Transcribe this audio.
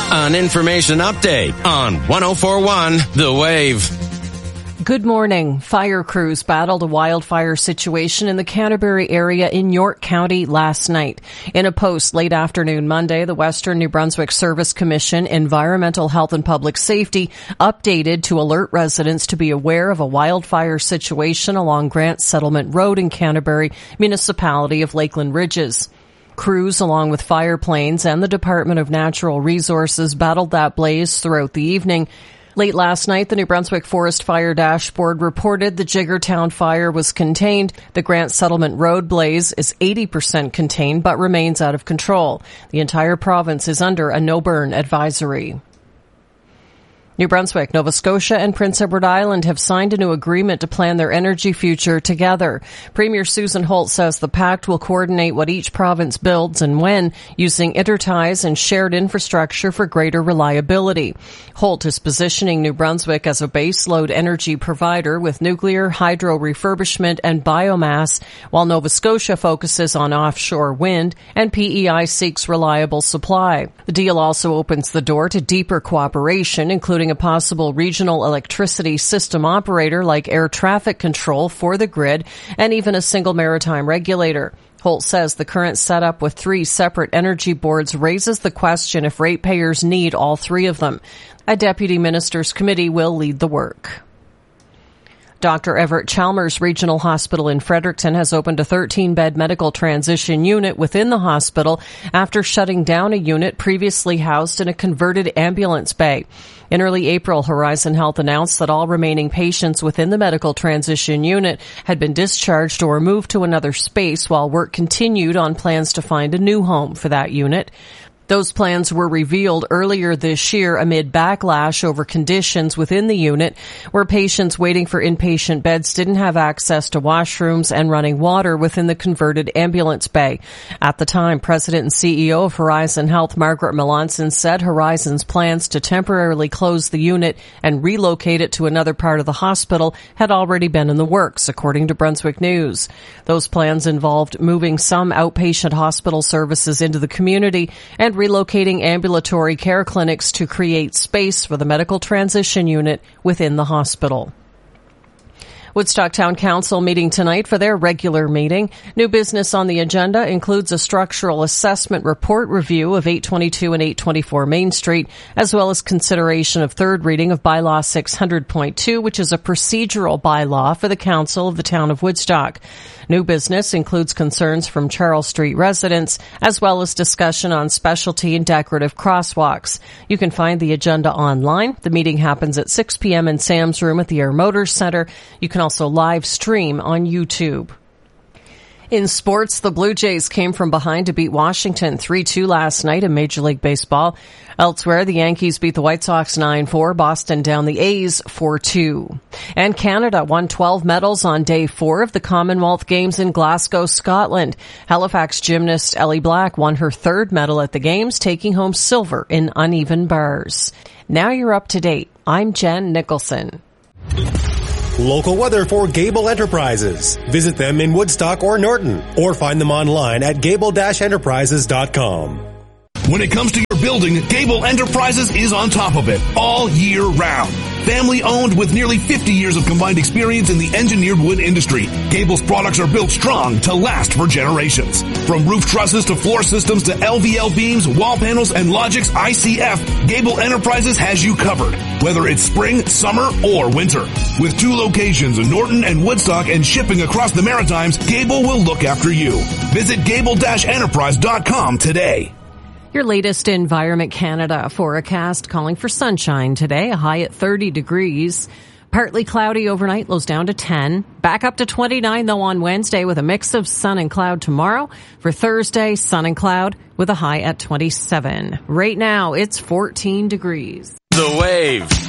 An information update on 104.1 The Wave. Good morning. Fire crews battled a wildfire situation in the Canterbury area in York County last night. In a post late afternoon Monday, the Western New Brunswick Service Commission Environmental Health and Public Safety updated to alert residents to be aware of a wildfire situation along Grant Settlement Road in Canterbury, municipality of Lakeland Ridges. Crews, along with fire planes and the Department of Natural Resources, battled that blaze throughout the evening. Late last night, the New Brunswick Forest Fire Dashboard reported the Jiggertown fire was contained. The Grant Settlement Road blaze is 80% contained but remains out of control. The entire province is under a no-burn advisory. New Brunswick, Nova Scotia, and Prince Edward Island have signed a new agreement to plan their energy future together. Premier Susan Holt says the pact will coordinate what each province builds and when, using interties and shared infrastructure for greater reliability. Holt is positioning New Brunswick as a baseload energy provider with nuclear, hydro refurbishment, and biomass, while Nova Scotia focuses on offshore wind and PEI seeks reliable supply. The deal also opens the door to deeper cooperation, including a possible regional electricity system operator like air traffic control for the grid and even a single maritime regulator. Holt says the current setup with 3 separate energy boards raises the question if ratepayers need all 3 of them. A deputy minister's committee will lead the work. Dr. Everett Chalmers Regional Hospital in Fredericton has opened a 13-bed medical transition unit within the hospital after shutting down a unit previously housed in a converted ambulance bay. In early April, Horizon Health announced that all remaining patients within the medical transition unit had been discharged or moved to another space while work continued on plans to find a new home for that unit. Those plans were revealed earlier this year amid backlash over conditions within the unit where patients waiting for inpatient beds didn't have access to washrooms and running water within the converted ambulance bay. At the time, President and CEO of Horizon Health, Margaret Melanson, said Horizon's plans to temporarily close the unit and relocate it to another part of the hospital had already been in the works, according to Brunswick News. Those plans involved moving some outpatient hospital services into the community and relocating ambulatory care clinics to create space for the medical transition unit within the hospital. Woodstock Town Council meeting tonight for their regular meeting. New business on the agenda includes a structural assessment report review of 822 and 824 Main Street, as well as consideration of third reading of Bylaw 600.2, which is a procedural bylaw for the Council of the Town of Woodstock. New business includes concerns from Charles Street residents, as well as discussion on specialty and decorative crosswalks. You can find the agenda online. The meeting happens at 6 p.m. in Sam's Room at the Air Motors Center. You can also live stream on YouTube. In sports, the Blue Jays came from behind to beat Washington 3-2 last night in Major League Baseball. Elsewhere, the Yankees beat the White Sox 9-4, Boston down the A's 4-2. And Canada won 12 medals on day 4 of the Commonwealth Games in Glasgow, Scotland. Halifax gymnast Ellie Black won her 3rd medal at the Games, taking home silver in uneven bars. Now you're up to date. I'm Jen Nicholson. Local weather for Gable Enterprises. Visit them in Woodstock or Norton, or find them online at gable-enterprises.com. When it comes to your building, Gable Enterprises is on top of it all year round. Family owned with nearly 50 years of combined experience in the engineered wood industry, Gable's products are built strong to last for generations. From roof trusses to floor systems to LVL beams, wall panels, and Logix ICF, Gable Enterprises has you covered, whether it's spring, summer, or winter. With 2 locations in Norton and Woodstock and shipping across the Maritimes, Gable will look after you. Visit gable-enterprise.com today. Your latest Environment Canada forecast calling for sunshine today, a high at 30 degrees. Partly cloudy overnight, lows down to 10. Back up to 29 though on Wednesday with a mix of sun and cloud tomorrow. For Thursday, sun and cloud with a high at 27. Right now, it's 14 degrees. The Wave.